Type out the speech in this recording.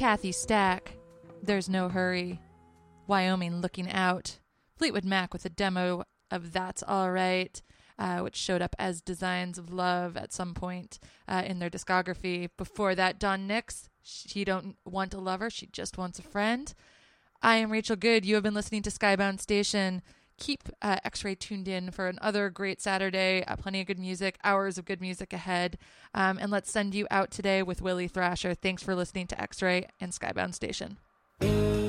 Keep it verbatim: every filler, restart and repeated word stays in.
Kathy Stack, There's No Hurry. Wyoming Looking Out. Fleetwood Mac with a demo of That's Alright, uh, which showed up as Designs of Love at some point uh, in their discography. Before that, Don Nix, She Don't Want a Lover, She Just Wants a Friend. I am Rachel Good. You have been listening to Skybound Station. Keep uh, X-Ray tuned in for another great Saturday. Uh, plenty of good music, hours of good music ahead. Um, and let's send you out today with Willie Thrasher. Thanks for listening to X-Ray and Skybound Station.